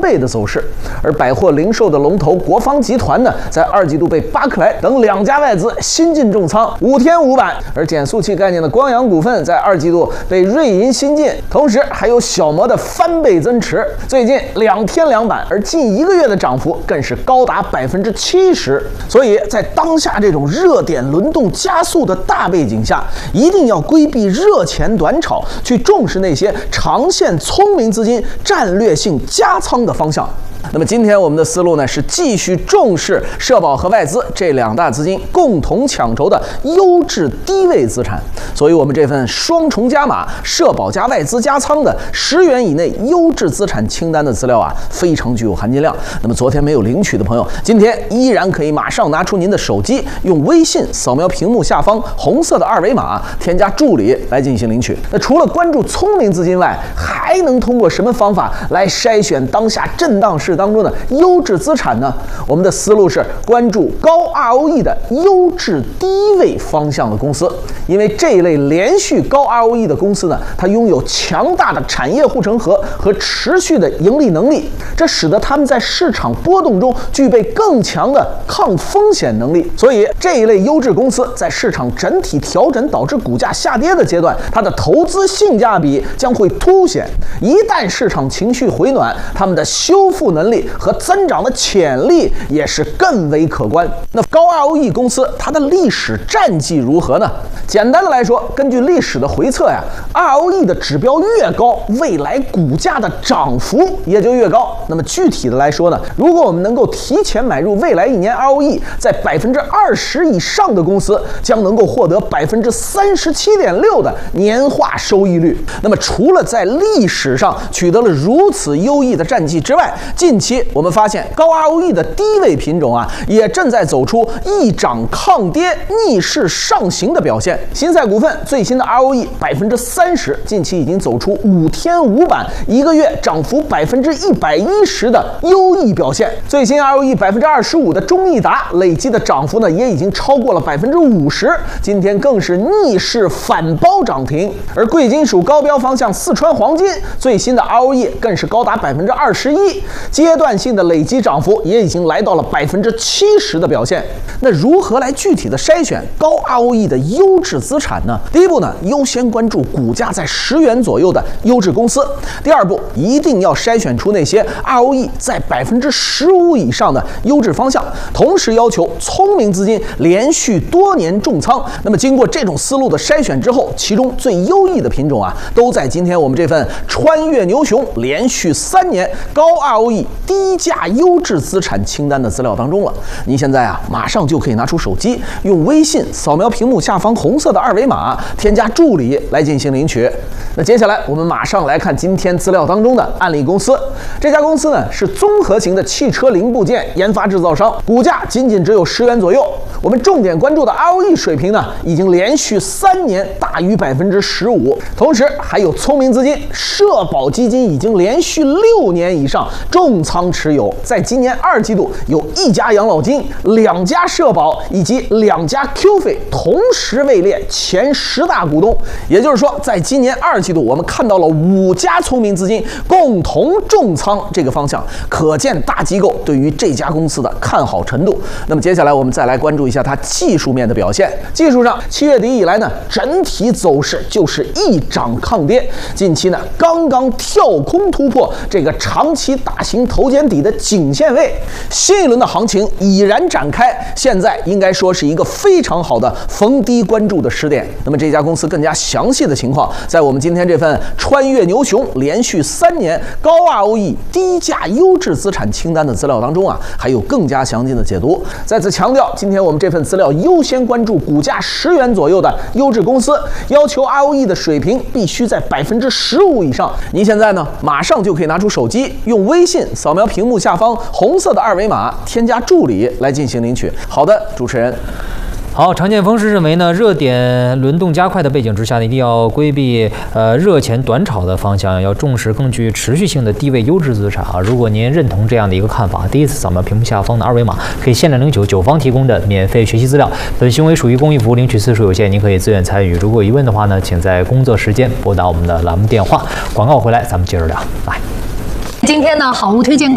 倍的走势。而百货零售的龙头国防集团呢，在2季度被巴克莱等2家外资新进重仓5天5板，而减速器概念的光阳股份在2季度被瑞银新进，同时还有小摩的翻倍增持，最近2天2板，而近1个月的涨幅更是高达70%。所以在当下这种热点轮动加速的大背景下，一定要规避热钱短炒，去重视那些长线聪明资金战略性加仓的方向。那么今天我们的思路呢，是继续重视社保和外资这2大资金共同抢筹的优质低位资产，所以我们这份双重加码社保加外资加仓的10元以内优质资产清单的资料啊，非常具有含金量。那么昨天没有领取的朋友，今天依然可以马上拿出您的手机，用微信扫描屏幕下方红色的2维码，添加助理来进行领取。那除了关注聪明资金外，还能通过什么方法来筛选当下震荡市当中的优质资产呢？我们的思路是关注高 ROE 的优质低位方向的公司，因为这一类连续高 ROE 的公司呢，它拥有强大的产业护城河和持续的盈利能力，这使得他们在市场波动中具备更强的抗风险能力。所以这一类优质公司在市场整体调整导致股价下跌的阶段，它的投资性价比将会凸显。一旦市场情绪回暖，他们的修复能力和增长的潜力也是更为可观。那高 ROE 公司它的历史战绩如何呢？简单的来说，根据历史的回测呀， ROE 的指标越高，未来股价的涨幅也就越高。那么具体的来说呢，如果我们能够提前买入未来1年 ROE 在20%以上的公司，将能够获得37.6%的年化收益率。那么除了在历史上取得了如此优异的战绩之外，近期我们发现高 ROE 的低位品种啊，也正在走出一涨抗跌、逆势上行的表现。新赛股份最新的 ROE 30%，近期已经走出5天5板，1个月涨幅110%的优异表现。最新 ROE 25%的中易达累计的涨幅呢，也已经超过了50%，今天更是逆势反包涨停。而贵金属高标方向四川黄金最新的 ROE 更是高达21%，阶段性的累积涨幅也已经来到了70%的表现。那如何来具体的筛选高 ROE 的优质资产呢？第一步呢，优先关注股价在10元左右的优质公司；第二步，一定要筛选出那些 ROE 在15%以上的优质方向，同时要求聪明资金连续多年重仓。那么经过这种思路的筛选之后，其中最优异的品种啊，都在今天我们这份穿越牛熊连续3年高 ROE 低价优质资产清单的资料当中了。您现在啊，马上就可以拿出手机，用微信扫描屏幕下方红色的2维码，添加助理来进行领取。那接下来我们马上来看今天资料当中的案例公司。这家公司呢，是综合型的汽车零部件研发制造商，股价仅仅只有10元左右。我们重点关注的 ROE 水平呢，已经连续3年大于15%，同时还有聪明资金社保基金已经连续6年以上重仓持有，在今年2季度有1家养老金、2家社保以及2家 Q 费同时位列前10大股东。也就是说，在今年2季度我们看到了5家聪明资金共同重仓这个方向，可见大机构对于这家公司的看好程度。那么接下来我们再来关注一下它技术面的表现。技术上，7月底以来呢，整体走势就是一涨抗跌。近期呢，刚刚跳空突破这个长期大型头肩底的颈线位，新一轮的行情已然展开。现在应该说是一个非常好的逢低关注的时点。那么这家公司更加详细的情况，在我们今天这份穿越牛熊连续3年高 ROE 低价优质资产清单的资料当中啊，还有更加详尽的解读。再次强调，今天我们这份资料优先关注股价10元左右的优质公司，要求 ROE 的水平必须在15%以上。您现在呢，马上就可以拿出手机，用微信扫描屏幕下方红色的2维码，添加助理来进行领取。好的，主持人。 好，常见风师认为呢，热点轮动加快的背景之下呢，一定要规避热钱短炒的方向，要重视更具持续性的低位优质资产啊。如果您认同这样的一个看法，第一次扫描屏幕下方的2维码，可以限量领取9方提供的免费学习资料。本行为属于公益服务，领取次数有限，您可以自愿参与。如果有疑问的话呢，请在工作时间拨打我们的栏目电话。广告回来，咱们接着聊。来， 今天呢，好物推荐。